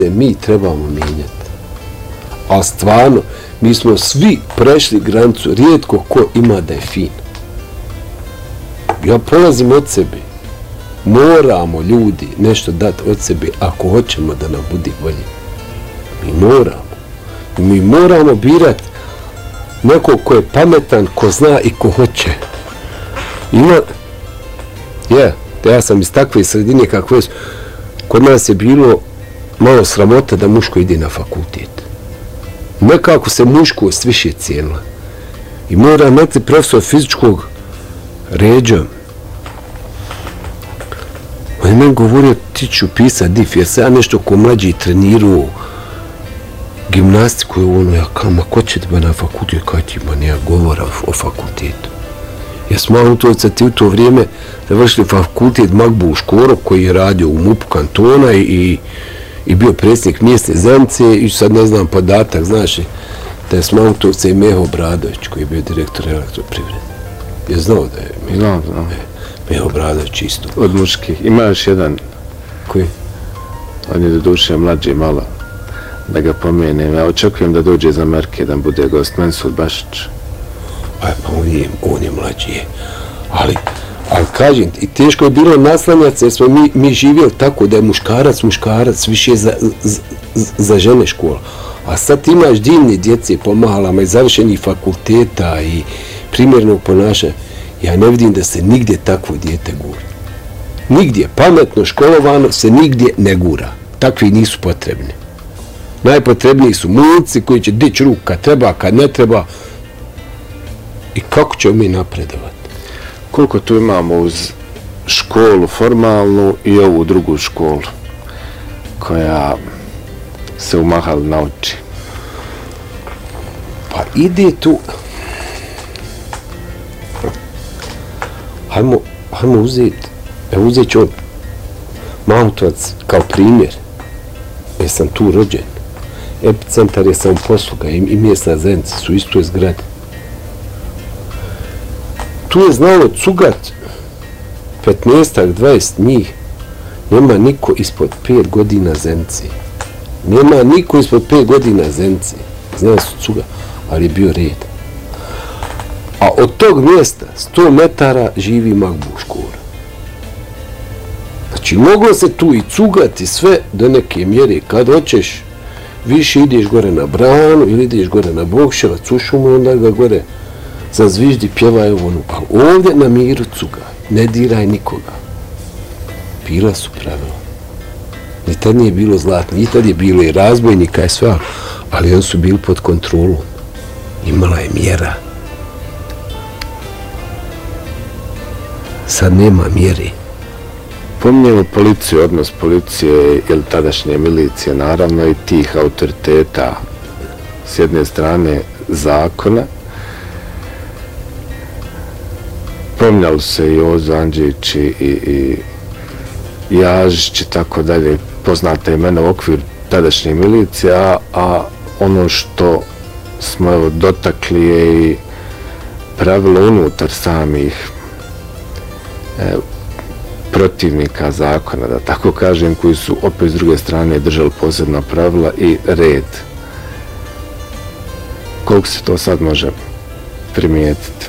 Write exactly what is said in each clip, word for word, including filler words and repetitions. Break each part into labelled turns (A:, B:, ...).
A: mi trebamo mijenjati. A stvarno, mi smo svi prešli granicu, rijetko ko ima da je fin. Ja polazim od sebe. Moramo, ljudi, nešto dati od sebe ako hoćemo da nam bude bolje. Mi moramo. Mi moramo birati nekog ko je pametan, ko zna i ko hoće. Ima... Ja, ja sam iz takve sredine kakve su. Kod nas je bilo malo sramota da muško ide na fakultet. Nekako se muškost više cijenila. I mora imati profesor fizičkog Ređa. On je meni govorio, ti ću pisati dif, jer se ja nešto ko mlađi trenirao gimnastiku i ono, ja kao, ma ko će te ba na fakultet, kaj ti ba nija govora o fakultetu. Ja smo Autovca ti u to vrijeme završili fakultet Magbu Škoro, koji je radio u MUP-u kantona i, i bio predsjednik mjesne zajednice i sad ne znam podatak, znaš, da je smo Autovca i Meho Bradović, koji je bio direktor elektroprivrede. Je znao da je Meho,
B: znam, znam.
A: Meho Bradović isto.
B: Od muških. Ima još jedan.
A: Koji?
B: On je do duše mlađi malo. Da ga pomenem. Ja očekujem da dođe iz Amerike, da bude gost. Mensur Bašić.
A: Aj, pa on je, on je mlađi. Ali, ali kažem, i teško je bilo naslanjac, jer smo mi, mi živjeli tako da je muškarac, muškarac, više za, za, za žene škola. A sad ti imaš divne djece po malama i završenih fakulteta i primjernog ponašanja. Ja ne vidim da se nigdje takvo dijete gura. Nigdje, pametno, školovano se nigdje ne gura. Takvi nisu potrebni. Najpotrebniji su mulci koji će dići ruku kad treba, kad ne treba. I kako ćemo mi napredovati?
B: Koliko tu imamo uz školu formalnu i ovu drugu školu koja se u Mahalu nauči?
A: Pa ide tu... Hajmo, hajmo uzeti, evo uzet ću Mahutovac kao primjer, jer sam tu rođen. Epicentar je samoposluga i, i mjesna zajednica su isto je zgrade. Tu je znalo cugat petnaestak dvadeset njih, nema niko ispod pet godina zenci. Nema niko ispod pet godina zenci. Znali su cugat, ali je bio red. A od tog mjesta, sto metara, živi Magbu Škoro. Znači, moglo se tu i cugati sve do neke mjere. Kad hoćeš, više ideš gore na Branu ili ideš gore na Bokševac, u šumu, onda ga gore zazviždi, pjevaju onu. Ali ovdje na miru cuga, ne diraj nikoga. Bila su pravila. Ni tad nije bilo zlatno, ni tad je bilo i razbojnika i sve, ali oni su bili pod kontrolom. Imala je mjera. Sad nema mjere.
B: Pominjemo policiju, odnos policije ili tadašnje milicije, naravno i tih autoriteta, s jedne strane zakona. Pominjali su se i Ozo Andžić i, i Jažić i tako dalje, poznata imena u okviru tadašnje milicije, a, a ono što smo evo, dotakli je i pravilo unutar samih e, protivnika zakona, da tako kažem, koji su opet s druge strane držali posebna pravila i red. Koliko se to sad može primijetiti?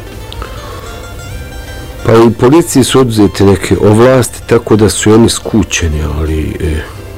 A: Pa i policiji su oduzeti neke ovlasti, tako da su oni skućeni, ali e,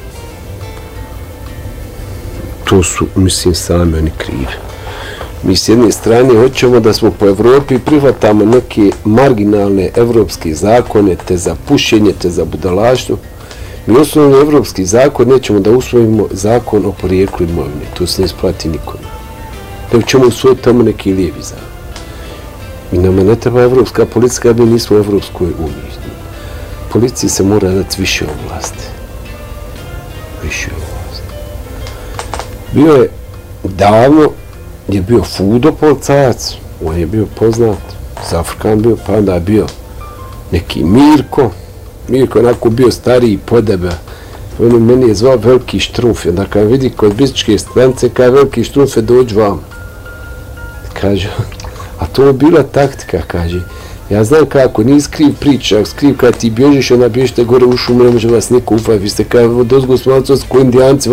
A: to su, mislim, sami oni krivi. Mi s jedne strane hoćemo da smo po Evropi prihvatamo neke marginalne evropske zakone, te za pušenje, te za budalaštvo. Mi osnovno evropski zakon nećemo da usvojimo zakon o porijeklu imovine, to se ne isplati nikome. Nego ćemo usvojiti tamo neki lijevi zakon. I nama ne treba evropska policija, jer mi nismo u Evropskoj uniji. Policiji se mora dati više ovlasti. Više ovlasti. Bio je davno, je bio Fudo policajac, on je bio poznat, Zafrkan bio, pa onda je bio neki Mirko, Mirko je onako bio stariji podebe, on meni je zvao Veliki Štrumf, onda kada vidi kod bizičke strance, kada Veliki Štrumfe dođu vam, kaže, a to je bila taktika, kaže, Ja znam kako, nije skriv priča, skriv kada ti bježiš, onda bježite gore u šumu, ne može vas niko ufati, vi ste kao dozgo s malcovsko indijanci,